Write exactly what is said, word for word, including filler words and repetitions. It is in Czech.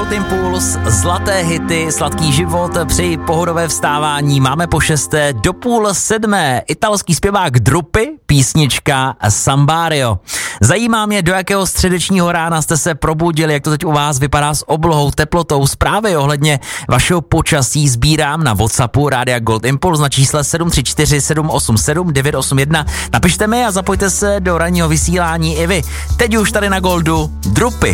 Gold Impuls, zlaté hity, sladký život, přeji pohodové vstávání. Máme po šesté do půl sedmé italský zpěvák Drupy, písnička Sambario. Zajímá mě, do jakého středečního rána jste se probudili, jak to teď u vás vypadá s oblohou, teplotou. Zprávy ohledně vašeho počasí sbírám na WhatsAppu Rádia Gold Impuls na čísle sedm tři čtyři sedm osm sedm devět osm jedna. Napište mi a zapojte se do ranního vysílání i vy. Teď už tady na Goldu Drupy.